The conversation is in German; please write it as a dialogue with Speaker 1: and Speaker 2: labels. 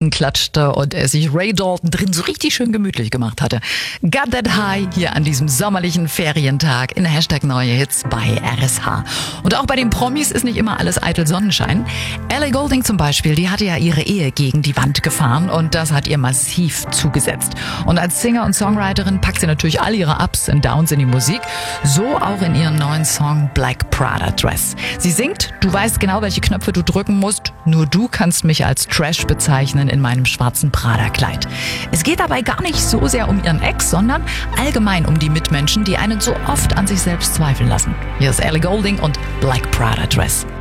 Speaker 1: Boden klatschte und er sich Ray Dalton drin so richtig schön gemütlich gemacht hatte. Got That High hier an diesem sommerlichen Ferientag in Hashtag Neue Hits bei RSH. Und auch bei den Promis ist nicht immer alles eitel Sonnenschein. Ellie Goulding zum Beispiel, die hatte ja ihre Ehe gegen die Wand gefahren und das hat ihr massiv zugesetzt. Und als Singer und Songwriterin packt sie natürlich all ihre Ups und Downs in die Musik, so auch in ihrem neuen Song Black Prada Dress. Sie singt, du weißt genau, welche Knöpfe du drücken musst, nur du kannst mich als Trash bezeichnen in meinem schwarzen Prada-Kleid. Es geht dabei gar nicht so sehr um ihren Ex, sondern allgemein um die Mitmenschen, die einen so oft an sich selbst zweifeln lassen. Hier ist Ellie Goulding und Black Prada Dress.